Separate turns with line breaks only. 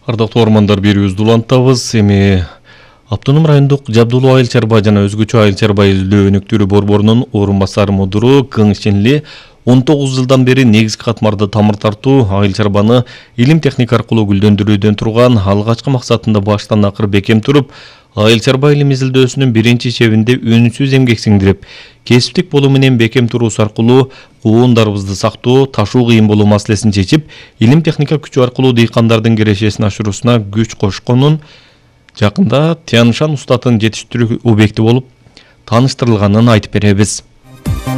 Ардактуу ормандар берүүбүздү улантабыз. Эми Автоном райондук Жабдулуу айыл чарба жана өзгөчө айыл чарба изилдөө өнүктүрүү борборунун орун басар мудуру Кың Шинли 19 жылдан бери негизги катмарда тамыр тартуу, айыл чарбаны илим техника аркылуу гүлдөндүрүүдөн турган алгачкы максатында баштан акыр бекем туруп, айыл чарба илим изилдөөсүнүн биринчи чебинде үнсүз эмгек сиңдирип, кесиптик болуу менен бекем туруусу аркылуу куундарыбызды сактоо, ташуу кыйын болуу маселесин чечип, илим техника күчү аркылуу дыйкандардын кирешесин ашыруусуна күч кошконун жакында Тяншан устатын жетиштирүү объекти болуп тааныштырылганын айтып беребиз.